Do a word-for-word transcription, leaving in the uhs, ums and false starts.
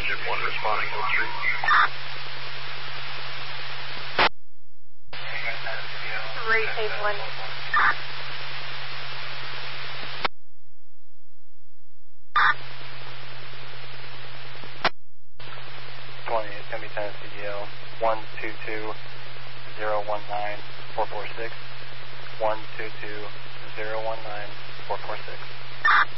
Engine one responding to street. Three, eight, one. twenty, it's going to be ten C D L, one two two zero one nine four four six, one two two zero one nine four four six.